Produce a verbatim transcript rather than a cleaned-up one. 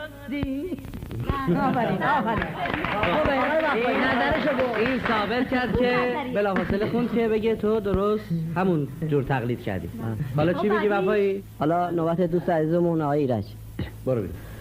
راستی. آفرین آفرین. این نظرشو گفت. این ثابت کرد که بلافاصله خوند که بگه تو درست همون جور تقلید کردی. حالا چی میگی وفایی؟ حالا نوبت دوست عزیزمون آقای ایرج. برو بید.